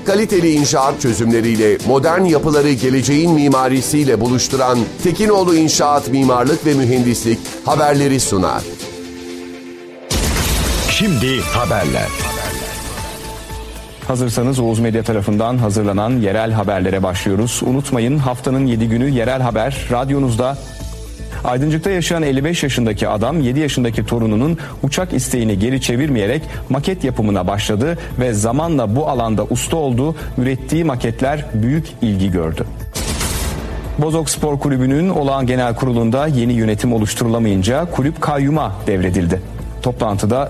Kaliteli inşaat çözümleriyle modern yapıları geleceğin mimarisiyle buluşturan Tekinoğlu İnşaat Mimarlık ve Mühendislik haberleri sunar. Şimdi haberler. Hazırsanız Oğuz Medya tarafından hazırlanan yerel haberlere başlıyoruz. Unutmayın, haftanın 7 günü yerel haber radyonuzda. Aydıncık'ta yaşayan 55 yaşındaki adam 7 yaşındaki torununun uçak isteğini geri çevirmeyerek maket yapımına başladı ve zamanla bu alanda usta oldu. Ürettiği maketler büyük ilgi gördü. Bozok Spor Kulübü'nün olağan genel kurulunda yeni yönetim oluşturulamayınca kulüp kayyuma devredildi. Toplantıda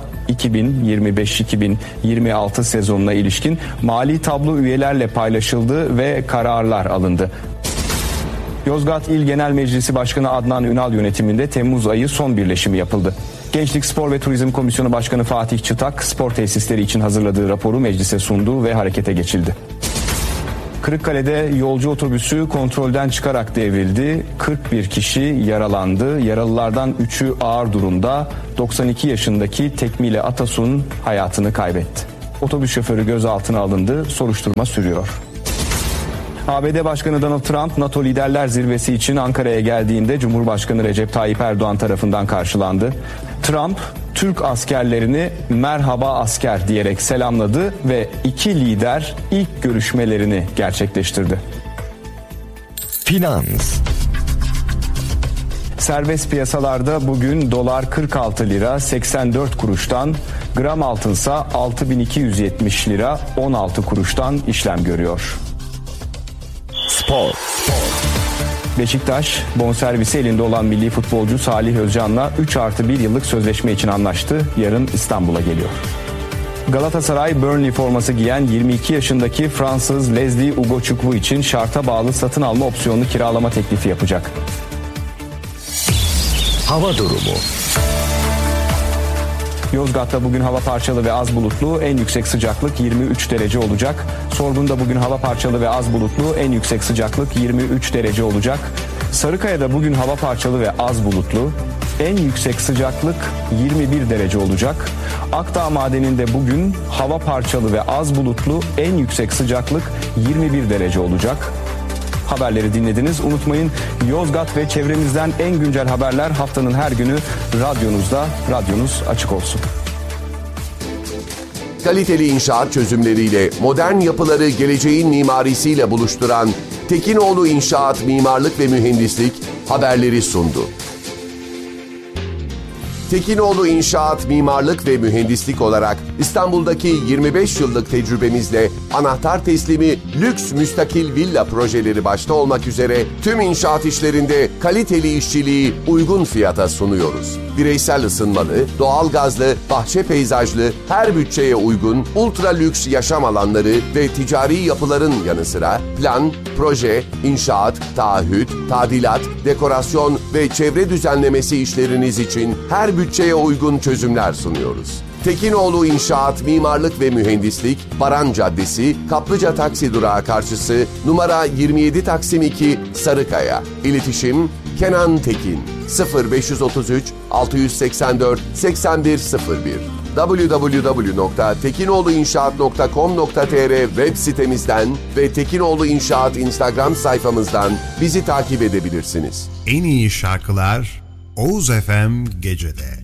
2025-2026 sezonuna ilişkin mali tablo üyelerle paylaşıldı ve kararlar alındı. Yozgat İl Genel Meclisi Başkanı Adnan Ünal yönetiminde Temmuz ayı son birleşimi yapıldı. Gençlik Spor ve Turizm Komisyonu Başkanı Fatih Çıtak, spor tesisleri için hazırladığı raporu meclise sundu ve harekete geçildi. Kırıkkale'de yolcu otobüsü kontrolden çıkarak devrildi. 41 kişi yaralandı. Yaralılardan 3'ü ağır durumda. 92 yaşındaki Tekmile Atasun hayatını kaybetti. Otobüs şoförü gözaltına alındı. Soruşturma sürüyor. ABD Başkanı Donald Trump, NATO Liderler Zirvesi için Ankara'ya geldiğinde Cumhurbaşkanı Recep Tayyip Erdoğan tarafından karşılandı. Trump, Türk askerlerini merhaba asker diyerek selamladı ve iki lider ilk görüşmelerini gerçekleştirdi. Finans. Serbest piyasalarda bugün dolar 46 lira 84 kuruştan, gram altınsa 6270 lira 16 kuruştan işlem görüyor. Spor. Beşiktaş, bonservisi elinde olan milli futbolcu Salih Özcan'la 3+1 yıllık sözleşme için anlaştı. Yarın İstanbul'a geliyor. Galatasaray, Burnley forması giyen 22 yaşındaki Fransız Leslie Ugochukwu için şarta bağlı satın alma opsiyonlu kiralama teklifi yapacak. Hava durumu. Yozgat'ta bugün hava parçalı ve az bulutlu, en yüksek sıcaklık 23 derece olacak. Sorgun'da bugün hava parçalı ve az bulutlu, en yüksek sıcaklık 23 derece olacak. Sarıkaya'da bugün hava parçalı ve az bulutlu, en yüksek sıcaklık 21 derece olacak. Akdağ Madeni'nde bugün hava parçalı ve az bulutlu, en yüksek sıcaklık 21 derece olacak. Haberleri dinlediniz. Unutmayın, Yozgat ve çevremizden en güncel haberler haftanın her günü radyonuzda. Radyonuz açık olsun. Kaliteli inşaat çözümleriyle modern yapıları geleceğin mimarisiyle buluşturan Tekinoğlu İnşaat Mimarlık ve Mühendislik haberleri sundu. Tekinoğlu İnşaat Mimarlık ve Mühendislik olarak İstanbul'daki 25 yıllık tecrübemizle anahtar teslimi lüks müstakil villa projeleri başta olmak üzere tüm inşaat işlerinde kaliteli işçiliği uygun fiyata sunuyoruz. Bireysel ısınmalı, doğalgazlı, bahçe peyzajlı, her bütçeye uygun, ultra lüks yaşam alanları ve ticari yapıların yanı sıra plan, proje, inşaat, taahhüt, tadilat, dekorasyon ve çevre düzenlemesi işleriniz için her bütçeye uygun çözümler sunuyoruz. Tekinoğlu İnşaat Mimarlık ve Mühendislik, Baran Caddesi, Kaplıca Taksi Durağı karşısı, numara 27 Taksim 2, Sarıkaya. İletişim Kenan Tekin 0533 684 8101 www.tekinoğluinşaat.com.tr web sitemizden ve Tekinoğlu İnşaat Instagram sayfamızdan bizi takip edebilirsiniz. En iyi şarkılar Oğuz FM Gece'de.